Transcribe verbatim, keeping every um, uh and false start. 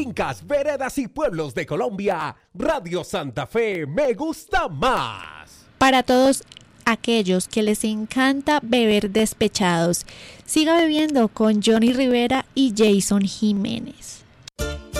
Fincas, veredas y pueblos de Colombia, Radio Santa Fe me gusta más. Para todos aquellos que les encanta beber despechados, siga bebiendo con Johnny Rivera y Jason Jiménez.